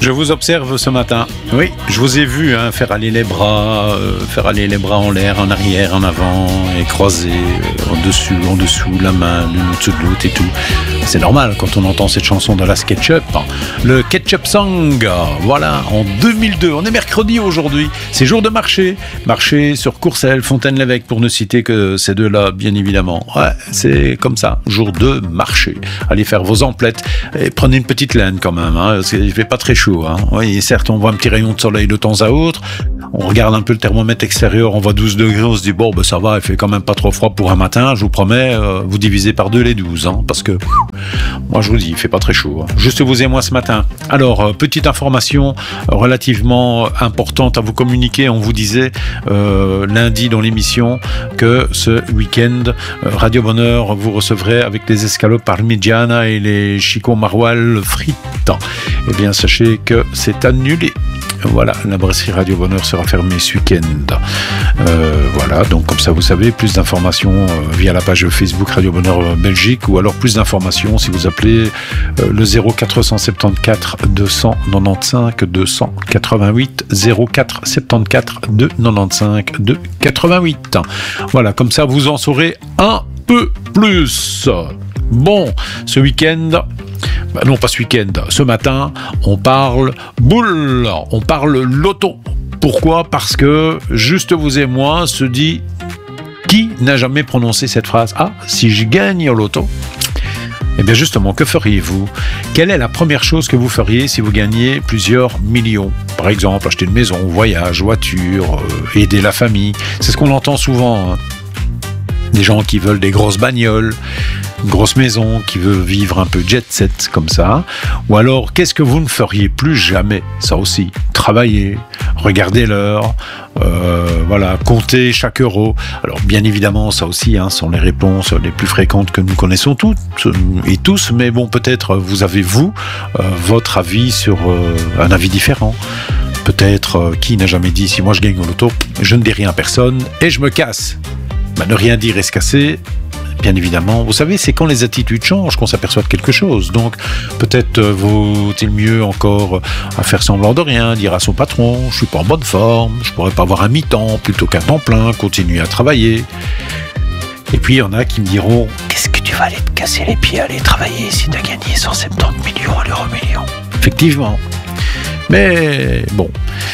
Je vous observe ce matin. Oui, je vous ai vu faire aller les bras en l'air, en arrière, en avant, et croiser en dessous, la main l'une au-dessus de l'autre et tout. C'est normal quand on entend cette chanson de la SketchUp. Le Ketchup Song, voilà, en 2002. On est mercredi aujourd'hui. C'est jour de marché. Marché sur Courcelles, Fontaine-l'Évêque, pour ne citer que ces deux-là, bien évidemment. Ouais, c'est comme ça, jour de marché. Allez faire vos emplettes et prenez une petite laine quand même, parce qu'il ne fait pas très chaud. Oui, certes, on voit un petit rayon de soleil de temps à autre. On regarde un peu le thermomètre extérieur, on voit 12 degrés, on se dit bon, ça va, il fait quand même pas trop froid pour un matin. Je vous promets, vous divisez par 2 les 12, parce que moi je vous dis, il fait pas très chaud. Juste vous et moi ce matin. Alors, petite information relativement importante à vous communiquer. On vous disait lundi dans l'émission que ce week-end, Radio Bonheur vous recevrez avec les escalopes parmigiana et les chicots maroilles frites. Eh bien, sachez que c'est annulé. Voilà, la brasserie Radio Bonheur sera fermée ce week-end. Voilà, donc comme ça vous savez, plus d'informations via la page Facebook Radio Bonheur Belgique, ou alors plus d'informations si vous appelez le 0474 295 288 0474 295 288. Voilà, comme ça vous en saurez un peu plus. Bon, ce week-end... non, pas ce week-end. Ce matin, on parle boule, on parle loto. Pourquoi ? Parce que, juste vous et moi, se dit, qui n'a jamais prononcé cette phrase ? Ah, si je gagne au loto ? Eh bien justement, que feriez-vous ? Quelle est la première chose que vous feriez si vous gagniez plusieurs millions ? Par exemple, acheter une maison, voyage, voiture, aider la famille. C'est ce qu'on entend souvent. Des gens qui veulent des grosses bagnoles, une grosse maison, qui veut vivre un peu jet set comme ça. Ou alors, qu'est-ce que vous ne feriez plus jamais ? Ça aussi, travailler, regarder l'heure, voilà, compter chaque euro. Alors bien évidemment, ça aussi, sont les réponses les plus fréquentes que nous connaissons toutes et tous. Mais bon, peut-être vous avez votre avis sur un avis différent. Peut-être qui n'a jamais dit, si moi je gagne au loto, je ne dis rien à personne et je me casse. Ne rien dire et se casser, bien évidemment. Vous savez, c'est quand les attitudes changent qu'on s'aperçoit de quelque chose. Donc, peut-être vaut-il mieux encore à faire semblant de rien, dire à son patron, je suis pas en bonne forme, je pourrais pas avoir un mi-temps plutôt qu'un temps plein, continuer à travailler. Et puis, il y en a qui me diront, qu'est-ce que tu vas aller te casser les pieds, aller travailler si tu as gagné 170 millions à l'euro million ? Effectivement. Mais, bon,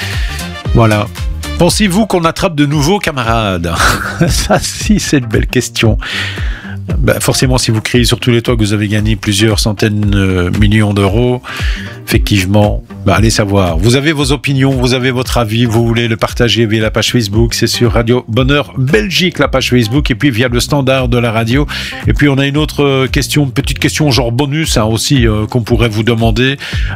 voilà. Pensez-vous qu'on attrape de nouveaux camarades ? Ça, si, c'est une belle question. Forcément, si vous criez sur tous les toits que vous avez gagné plusieurs centaines de millions d'euros, effectivement, allez savoir. Vous avez vos opinions, vous avez votre avis, vous voulez le partager via la page Facebook, c'est sur Radio Bonheur Belgique, la page Facebook, et puis via le standard de la radio. Et puis on a une autre question, petite question genre bonus aussi, qu'on pourrait vous demander.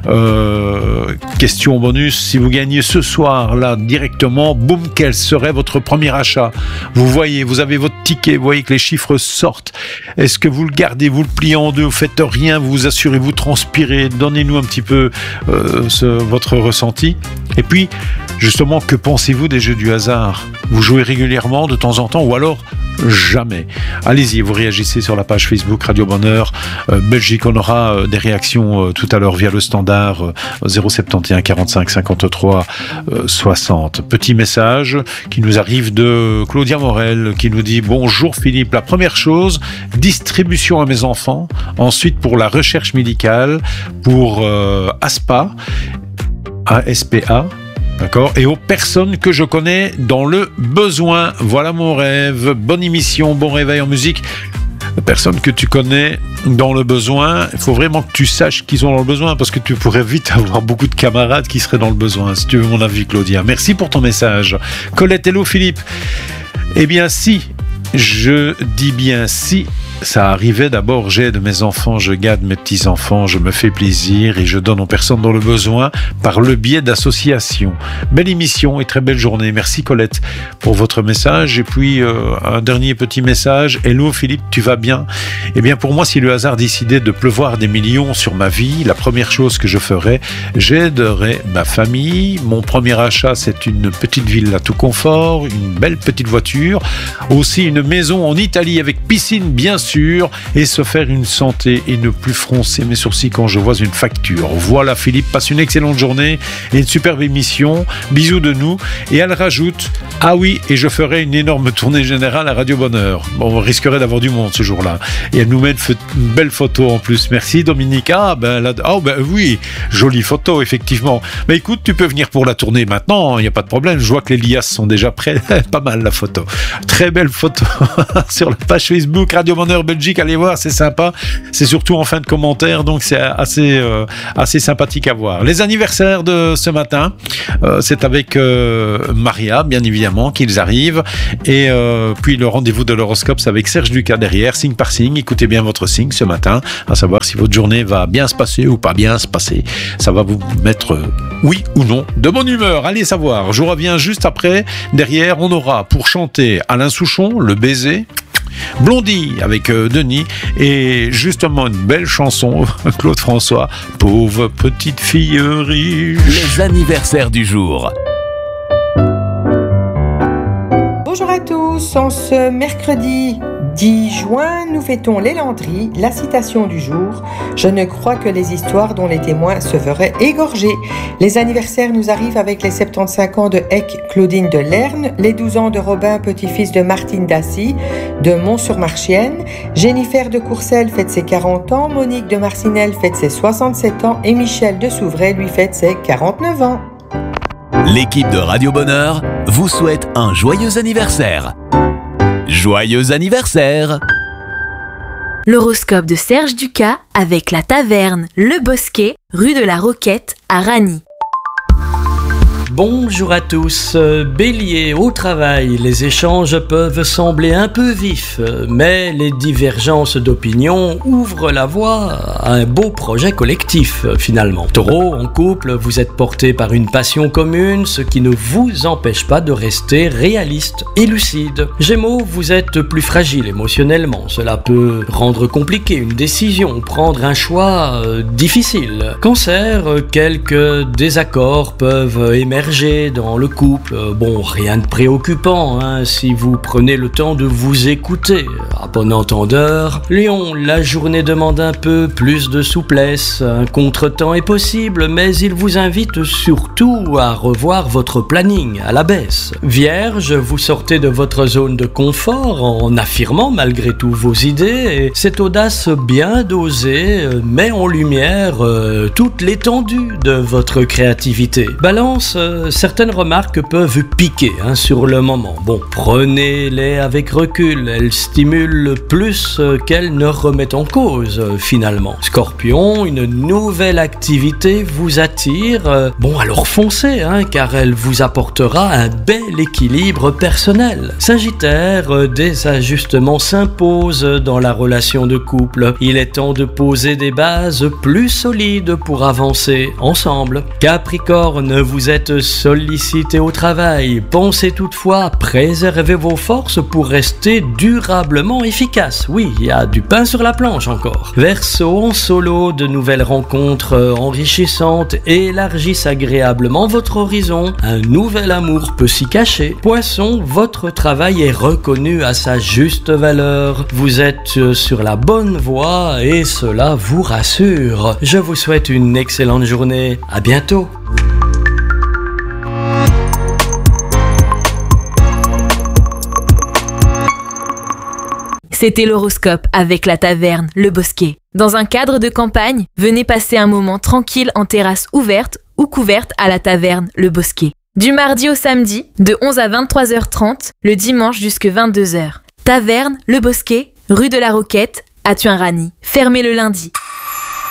Question bonus, si vous gagnez ce soir, là, directement, boum, quel serait votre premier achat ? Vous voyez, vous avez votre ticket, vous voyez que les chiffres sortent. Est-ce que vous le gardez, vous le pliez en deux, vous faites rien, vous vous assurez, vous transpirez, donnez-nous un petit peu votre ressenti. Et puis, justement, que pensez-vous des jeux du hasard ? Vous jouez régulièrement, de temps en temps, ou alors jamais ? Allez-y, vous réagissez sur la page Facebook Radio Bonheur Belgique. On aura des réactions tout à l'heure via le standard 071 45 53 60. Petit message qui nous arrive de Claudia Morel qui nous dit « Bonjour Philippe, la première chose, distribution à mes enfants, ensuite pour la recherche médicale, pour ASPA, d'accord, et aux personnes que je connais dans le besoin. Voilà mon rêve. Bonne émission, bon réveil en musique. Personnes que tu connais dans le besoin, il faut vraiment que tu saches qu'ils sont dans le besoin, parce que tu pourrais vite avoir beaucoup de camarades qui seraient dans le besoin, si tu veux mon avis, Claudia. Merci pour ton message. Colette, hello Philippe. Eh bien si, je dis bien si, ça arrivait, d'abord j'aide mes enfants, je garde mes petits-enfants, je me fais plaisir et je donne aux personnes dans le besoin par le biais d'associations. Belle émission et très belle journée. Merci Colette pour votre message. Et puis un dernier petit message. Hello Philippe, tu vas bien ? Eh bien pour moi, si le hasard décidait de pleuvoir des millions sur ma vie, la première chose que je ferais, j'aiderais ma famille. Mon premier achat, c'est une petite villa tout confort, une belle petite voiture, aussi une maison en Italie avec piscine bien sûr, sûr, et se faire une santé et ne plus froncer mes sourcils quand je vois une facture. Voilà, Philippe, passe une excellente journée et une superbe émission. Bisous de nous. Et elle rajoute, ah oui, et je ferai une énorme tournée générale à Radio Bonheur. Bon, on risquerait d'avoir du monde ce jour-là. Et elle nous met une belle photo en plus. Merci Dominique. Oui, jolie photo, effectivement. Mais écoute, tu peux venir pour la tournée maintenant, il n'y a pas de problème. Je vois que les liasses sont déjà prêts. Pas mal la photo. Très belle photo sur la page Facebook Radio Bonheur Belgique. Allez voir, c'est sympa. C'est surtout en fin de commentaire, donc c'est assez sympathique à voir. Les anniversaires de ce matin, c'est avec Maria, bien évidemment, qu'ils arrivent. Et puis le rendez-vous de l'horoscope, c'est avec Serge Ducas derrière, signe par signe. Écoutez bien votre signe ce matin, à savoir si votre journée va bien se passer ou pas bien se passer. Ça va vous mettre, oui ou non, de bonne humeur. Allez savoir. Je reviens juste après. Derrière, on aura pour chanter Alain Souchon, Le Baiser, Blondie avec Denis, et justement une belle chanson, Claude François, Pauvre petite fille riche. Les anniversaires du jour. Bonjour à tous, en ce mercredi 10 juin, nous fêtons les Landry, la citation du jour. Je ne crois que les histoires dont les témoins se feraient égorger. Les anniversaires nous arrivent avec les 75 ans de Hecq Claudine de Lerne, les 12 ans de Robin, petit-fils de Martine Dassy, de Mont-sur-Marchienne, Jennifer de Courcelles fête ses 40 ans, Monique de Marcinelle fête ses 67 ans et Michel de Souvray lui fête ses 49 ans. L'équipe de Radio Bonheur vous souhaite un joyeux anniversaire. Joyeux anniversaire! L'horoscope de Serge Ducas avec la taverne Le Bosquet, rue de la Roquette à Ragny. Bonjour à tous. Bélier, au travail, les échanges peuvent sembler un peu vifs, mais les divergences d'opinion ouvrent la voie à un beau projet collectif, finalement. Taureau, en couple, vous êtes porté par une passion commune, ce qui ne vous empêche pas de rester réaliste et lucide. Gémeaux, vous êtes plus fragile émotionnellement. Cela peut rendre compliqué une décision, prendre un choix difficile. Cancer, quelques désaccords peuvent émerger dans le couple. Bon, rien de préoccupant, si vous prenez le temps de vous écouter. À bon entendeur. Lion, la journée demande un peu plus de souplesse. Un contretemps est possible, mais il vous invite surtout à revoir votre planning à la baisse. Vierge, vous sortez de votre zone de confort en affirmant malgré tout vos idées, et cette audace bien dosée met en lumière toute l'étendue de votre créativité. Balance, certaines remarques peuvent piquer sur le moment. Bon, prenez-les avec recul, elles stimulent plus qu'elles ne remettent en cause finalement. Scorpion, une nouvelle activité vous attire. Bon, alors foncez, car elle vous apportera un bel équilibre personnel. Sagittaire, des ajustements s'imposent dans la relation de couple. Il est temps de poser des bases plus solides pour avancer ensemble. Capricorne, vous êtes sollicité au travail. Pensez toutefois à préserver vos forces pour rester durablement efficace. Oui, il y a du pain sur la planche encore. Verseau, en solo, de nouvelles rencontres enrichissantes élargissent agréablement votre horizon. Un nouvel amour peut s'y cacher. Poisson, votre travail est reconnu à sa juste valeur. Vous êtes sur la bonne voie et cela vous rassure. Je vous souhaite une excellente journée. À bientôt. C'était l'horoscope avec la taverne Le Bosquet. Dans un cadre de campagne, venez passer un moment tranquille en terrasse ouverte ou couverte à la taverne Le Bosquet. Du mardi au samedi, de 11 à 23h30, le dimanche jusque 22h. Taverne Le Bosquet, rue de la Roquette, à Thuin-Ragny. Fermé le lundi.